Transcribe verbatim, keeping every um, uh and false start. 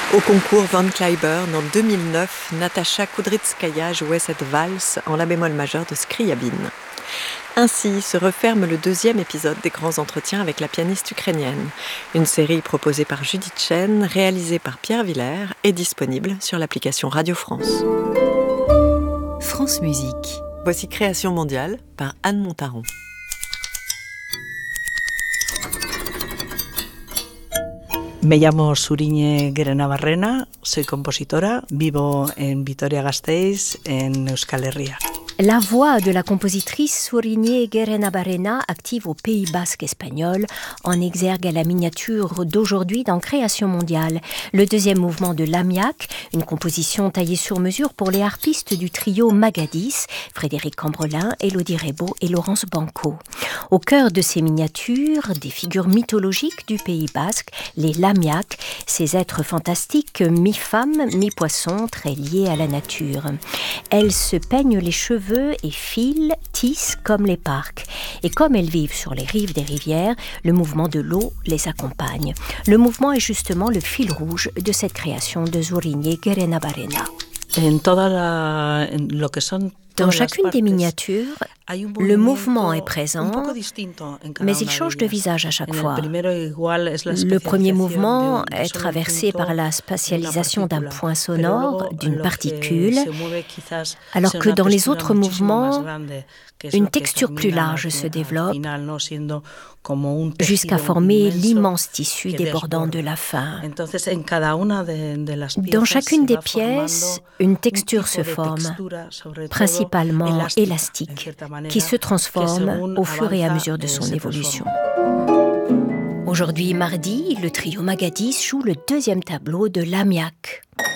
Au concours Van Cliburn en deux mille neuf, Natasha Kudrytskaya jouait cette valse en la bémol majeur de Scriabine. Ainsi se referme le deuxième épisode des grands entretiens avec la pianiste ukrainienne. Une série proposée par Judith Chen, réalisée par Pierre Villers et disponible sur l'application Radio France. France Musique. Voici Création mondiale par Anne Montaron. Me llamo Zuriñe Guerenabarrena, soy compositora, vivo en Vitoria-Gasteiz, en Euskal Herria. La voix de la compositrice Zuriñe Guerenabarrena, active au Pays basque espagnol, en exergue à la miniature d'aujourd'hui dans Création mondiale. Le deuxième mouvement de l'Amiac, une composition taillée sur mesure pour les harpistes du trio Magadis, Frédéric Cambrelin, Élodie Rebaud et Laurence Banco. Au cœur de ces miniatures, des figures mythologiques du Pays basque, les Lamiac, ces êtres fantastiques, mi-femmes, mi-poissons, très liés à la nature. Elles se peignent les cheveux et filent, tissent comme les parcs. Et comme elles vivent sur les rives des rivières, le mouvement de l'eau les accompagne. Le mouvement est justement le fil rouge de cette création de Zuriñe Guerenabarrena. En toda la, en lo que son Dans chacune des miniatures, le mouvement est présent, mais il change de visage à chaque fois. Le premier mouvement est traversé par la spatialisation d'un point sonore, d'une particule, alors que dans les autres mouvements, une texture plus large se développe jusqu'à former l'immense tissu débordant de la fin. Dans chacune des pièces, une texture se forme, principalement élastique, qui se transforme au fur et à mesure de son évolution. Aujourd'hui, mardi, le trio Magadis joue le deuxième tableau de l'Amiac.